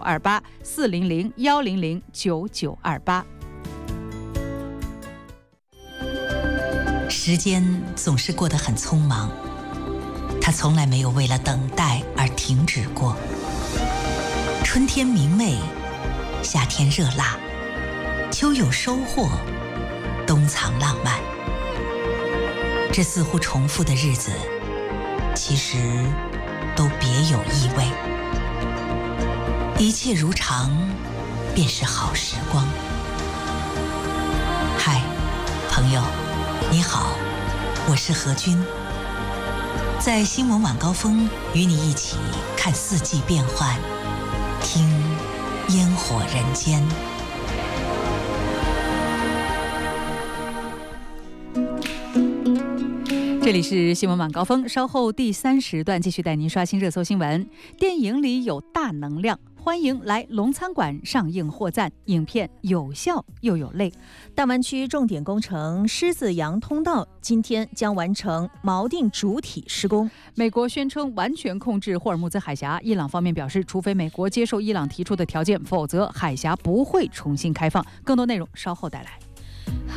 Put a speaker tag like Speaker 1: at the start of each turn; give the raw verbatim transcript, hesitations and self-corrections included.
Speaker 1: 二八四零零幺零零九九二八。
Speaker 2: 时间总是过得很匆忙，它从来没有为了等待而停止过。春天明媚，夏天热辣，秋有收获，冬藏浪漫。这似乎重复的日子，其实都别有意味。一切如常，便是好时光。嗨，朋友，你好，我是何君。在新闻晚高峰，与你一起看四季变换，听烟火人间。
Speaker 1: 这里是新闻晚高峰，稍后第三时段继续带您刷新热搜新闻。电影里有大能量，欢迎来龙餐馆上映获赞，影片有笑又有泪。
Speaker 3: 大湾区重点工程狮子洋通道今天将完成锚定主体施工。
Speaker 1: 美国宣称完全控制霍尔木兹海峡，伊朗方面表示，除非美国接受伊朗提出的条件，否则海峡不会重新开放。更多内容稍后带来。